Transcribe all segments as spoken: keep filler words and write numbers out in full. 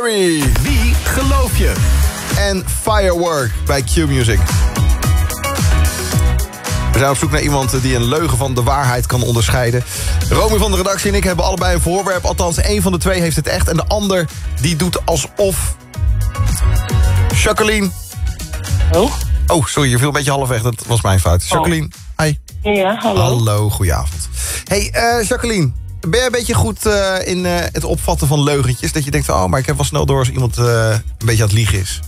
Perry. Wie geloof je? En Firework bij Q-Music. We zijn op zoek naar iemand die een leugen van de waarheid kan onderscheiden. Romy van de redactie en ik hebben allebei een voorwerp. Althans, één van de twee heeft het echt. En de ander die doet alsof. Jacqueline. Oh? Oh, sorry, je viel een beetje half weg. Dat was mijn fout. Jacqueline, hi. Ja, hallo. Hallo, goedenavond. Hey, uh, Jacqueline. Ben je een beetje goed uh, in uh, het opvatten van leugentjes? Dat je denkt, oh, maar ik heb wel snel door als iemand uh, een beetje aan het liegen is.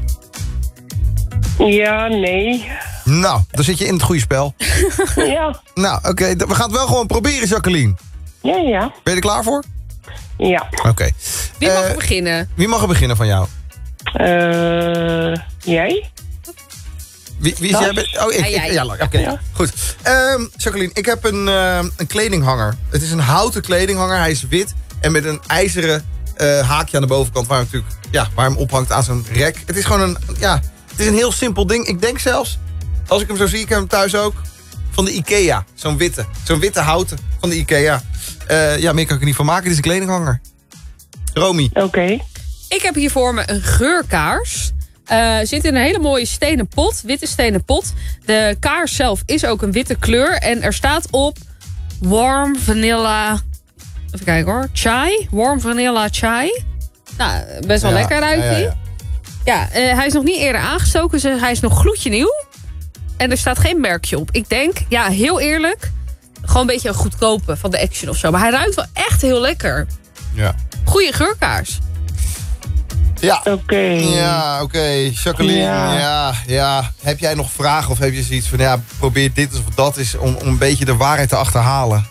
Ja, nee. Nou, dan zit je in het goede spel. Ja. Nou, oké, okay, we gaan het wel gewoon proberen, Jacqueline. Ja, ja. Ben je er klaar voor? Ja. Oké. Okay. Wie mag uh, er beginnen? Wie mag er beginnen van jou? Uh, jij? Wie, wie is jij? Oh, ik. Ja, ik ja, oké. Okay. Ja. Goed. Um, Jacqueline, ik heb een, uh, een kledinghanger. Het is een houten kledinghanger. Hij is wit en met een ijzeren uh, haakje aan de bovenkant waar, natuurlijk, ja, waar hem ophangt aan zijn rek. Het is gewoon een, ja, het is een heel simpel ding. Ik denk zelfs, als ik hem zo zie, ik heb hem thuis ook, van de Ikea. Zo'n witte. Zo'n witte houten van de Ikea. Uh, ja, meer kan ik er niet van maken. Het is een kledinghanger. Romy. Oké. Okay. Ik heb hier voor me een geurkaars. Uh, zit in een hele mooie stenen pot. Witte stenen pot. De kaars zelf is ook een witte kleur. En er staat op warm vanilla. Even kijken hoor. Chai. Warm vanilla chai. Nou, best wel ja, lekker ruikt hij. Ja, ja, ja. ja uh, hij is nog niet eerder aangestoken. Dus hij is nog gloedje nieuw. En er staat geen merkje op. Ik denk, ja, heel eerlijk, gewoon een beetje een goedkope van de Action of zo. Maar hij ruikt wel echt heel lekker. Ja. Goeie geurkaars. Ja. Oké. Okay. Ja, oké. Okay. Jacqueline, ja. ja, ja. Heb jij nog vragen of heb je zoiets van, ja, probeer dit of dat is om, om een beetje de waarheid te achterhalen?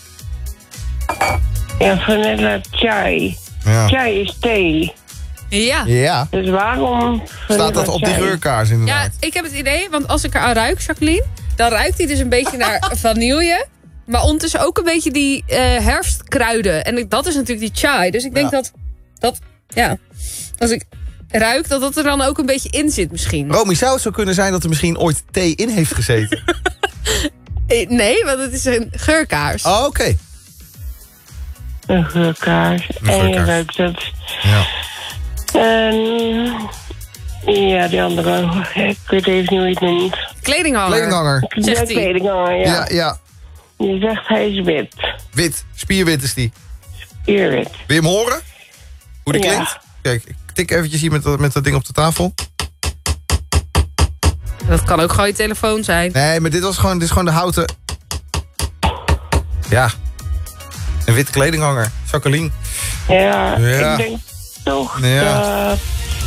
Ja, vanilla chai. Ja. Chai is thee. Ja. Ja. Dus waarom staat dat op die geurkaars inderdaad? Ja, ik heb het idee, want als ik eraan ruik, Jacqueline, dan ruikt hij dus een beetje naar vanille. Maar ondertussen ook een beetje die uh, herfstkruiden. En dat is natuurlijk die chai. Dus ik denk ja. dat, dat, ja, als ik ruik, dat dat er dan ook een beetje in zit misschien. Romy, zou het zo kunnen zijn dat er misschien ooit thee in heeft gezeten? Nee, want het is een geurkaars. Oh, oké. Okay. Een geurkaars. Een geurkaars. En je ruikt het. Ja. En ja, die andere. Ik weet even niet hoe je het noemt. Kledinghanger. Kledinghanger. Ja, kledinghanger, ja. Ja, ja. Je zegt hij is wit. Wit. Spierwit is die. Spierwit. Wil je hem horen? Hoe die ja. klinkt? Kijk, ik tik eventjes hier met dat, met dat ding op de tafel. Dat kan ook gewoon je telefoon zijn. Nee, maar dit was gewoon, dit is gewoon de houten. Ja. Een witte kledinghanger. Jacqueline. Ja, ja. ik denk toch ja. dat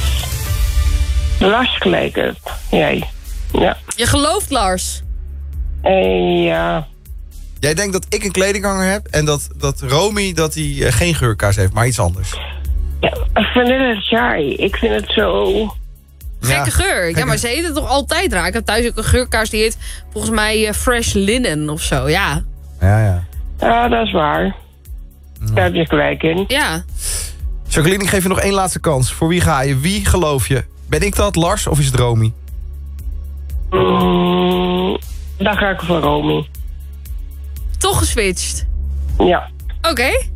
Lars gelijk het. Jij. Ja. Je gelooft Lars? Uh, ja. Jij denkt dat ik een kledinghanger heb en dat, dat Romy dat hij uh, geen geurkaars heeft, maar iets anders. Ja, vanilla chai. Ik vind het zo... Gekke ja, geur. Gekke... Ja, maar ze eten het toch altijd raar. Ik heb thuis ook een geurkaars die heet volgens mij uh, Fresh Linen of zo. Ja. Ja, ja. Ja, dat is waar. Ja. Daar heb je gelijk in. Ja. Jacqueline, ik geef je nog één laatste kans. Voor wie ga je? Wie geloof je? Ben ik dat, Lars, of is het Romy? Mm, dan ga ik voor Romy. Toch geswitcht? Ja. Oké. Okay.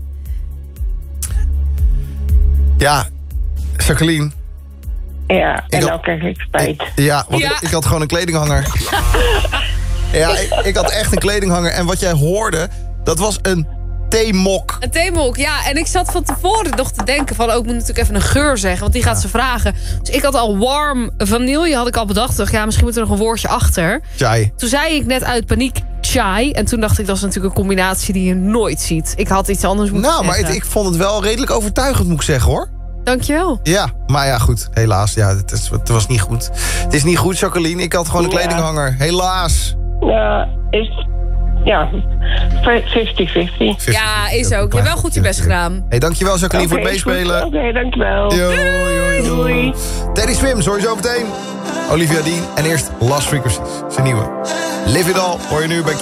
Ja, Jacqueline. Ja, en ik dan krijg ik spijt. Ik, ja, want ja. Ik, ik had gewoon een kledinghanger. Ja, ik, ik had echt een kledinghanger. En wat jij hoorde, dat was een theemok. Een theemok, ja. En ik zat van tevoren nog te denken van... oh, ik moet natuurlijk even een geur zeggen, want die gaat ja. ze vragen. Dus ik had al warm vanille, had ik al bedacht. Dacht, ja, misschien moet er nog een woordje achter. Chai. Toen zei ik net uit paniek chai. En toen dacht ik, dat is natuurlijk een combinatie die je nooit ziet. Ik had iets anders moeten nou, zeggen. Nou, maar het, ik vond het wel redelijk overtuigend, moet ik zeggen, hoor. Dankjewel. Ja, maar ja, goed. Helaas. Ja, het, is, het was niet goed. Het is niet goed, Jacqueline. Ik had gewoon een ja. kledinghanger. Helaas. Ja, is... Ja, vijftig vijftig. Ja, is ook. Je hebt wel goed je best gedaan. Hey, dankjewel Jacqueline okay, voor het meespelen. Oké, okay, dankjewel. Yo, yo, yo. Doei. Teddy Swims, hoor je zo meteen. Olivia Dean en eerst Lost Frequencies. Zijn nieuwe. Live It All hoor je nu bij